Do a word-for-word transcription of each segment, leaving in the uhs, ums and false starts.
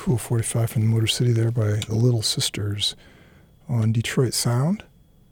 cool forty-five from the Motor City there by the Little Sisters on Detroit Sound,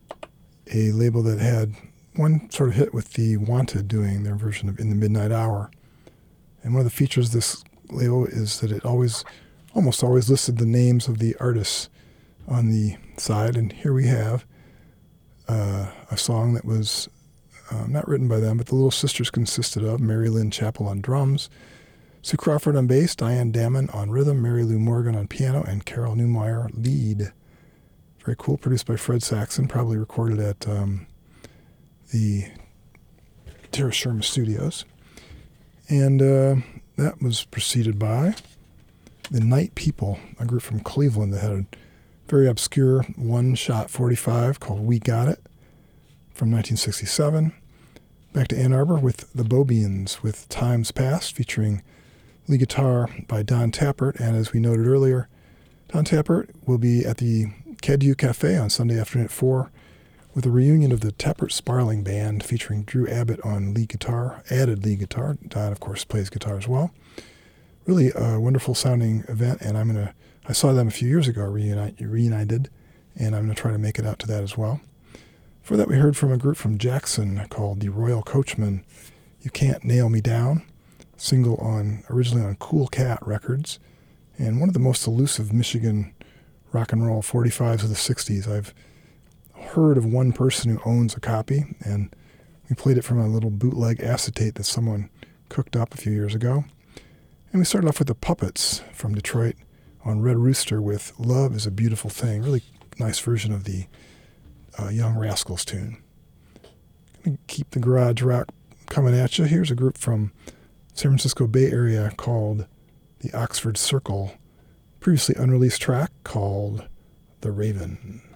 a label that had one sort of hit with the Wanted doing their version of In the Midnight Hour. And one of the features of this label is that it always, almost always listed the names of the artists on the side. And here we have uh, a song that was uh, not written by them, but the Little Sisters consisted of Mary Lynn Chappell on drums, Sue Crawford on bass, Diane Damon on rhythm, Mary Lou Morgan on piano, and Carol Newmeyer lead. Very cool, produced by Fred Saxon, probably recorded at um, the Terra Sherma Studios. And uh, that was preceded by the Night People, a group from Cleveland that had a very obscure one-shot forty-five called We Got It from nineteen sixty-seven. Back to Ann Arbor with the Bobians with Times Past, featuring lead guitar by Don Tappert. And as we noted earlier, Don Tappert will be at the Cadieux Cafe on Sunday afternoon at four with a reunion of the Tappert Sparling Band featuring Drew Abbott on lead guitar, added lead guitar. Don, of course, plays guitar as well. Really a wonderful sounding event, and I'm going to, I saw them a few years ago, reunite, reunited, and I'm going to try to make it out to that as well. For that, we heard from a group from Jackson called the Royal Coachmen, You Can't Nail Me Down, single on originally on Cool Cat Records, and one of the most elusive Michigan rock and roll forty-fives of the sixties. I've heard of one person who owns a copy, and we played it from a little bootleg acetate that someone cooked up a few years ago. And we started off with the Puppets from Detroit on Red Rooster with Love is a Beautiful Thing. Really nice version of the uh, Young Rascals tune. Gonna keep the garage rock coming at you. Here's a group from San Francisco Bay Area called the Oxford Circle. Previously unreleased track called The Raven.